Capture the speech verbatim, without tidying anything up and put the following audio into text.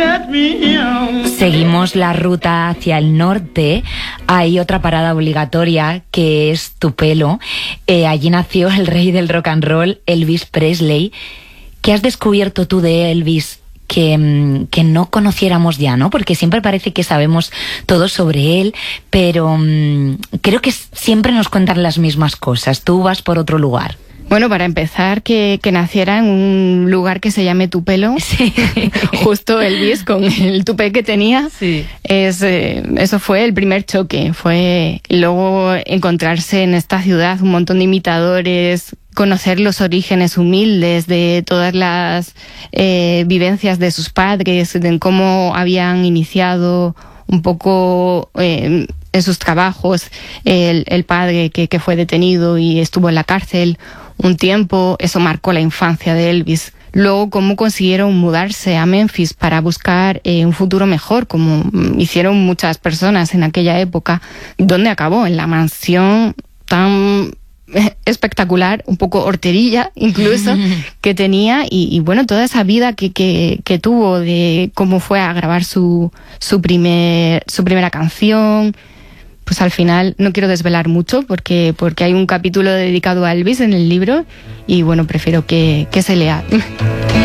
Seguimos la ruta hacia el norte. Hay otra parada obligatoria que es Tupelo. Eh, allí nació el rey del rock and roll, Elvis Presley. ¿Qué has descubierto tú de Elvis que, que no conociéramos ya, ¿no? Porque siempre parece que sabemos todo sobre él, pero um, creo que siempre nos cuentan las mismas cosas. Tú vas por otro lugar. Bueno, para empezar, que, que naciera en un lugar que se llame Tupelo, sí. Justo Elvis con el tupé que tenía, sí. es, eh, eso fue el primer choque, fue luego encontrarse en esta ciudad un montón de imitadores, conocer los orígenes humildes de todas las eh, vivencias de sus padres, de cómo habían iniciado un poco eh, en sus trabajos, el, el padre que, que fue detenido y estuvo en la cárcel un tiempo, eso marcó la infancia de Elvis. Luego, cómo consiguieron mudarse a Memphis para buscar eh, un futuro mejor, como hicieron muchas personas en aquella época. ¿Dónde acabó? En la mansión tan espectacular, un poco horterilla incluso, que tenía, y, y bueno, toda esa vida que, que, que tuvo, de cómo fue a grabar su, su, primer, su primera canción. Pues al final no quiero desvelar mucho porque, porque hay un capítulo dedicado a Elvis en el libro y bueno, prefiero que, que se lea.